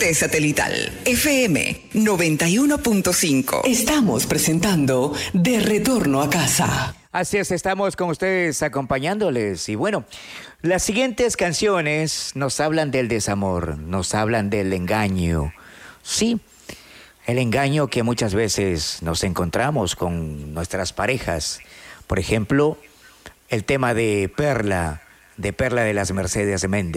TDT satelital FM 91.5. Estamos presentando De Retorno a Casa. Así es, estamos con ustedes acompañándoles. Y bueno, las siguientes canciones nos hablan del desamor, nos hablan del engaño. Sí, el engaño que muchas veces nos encontramos con nuestras parejas. Por ejemplo, el tema de Perla de las Mercedes Méndez.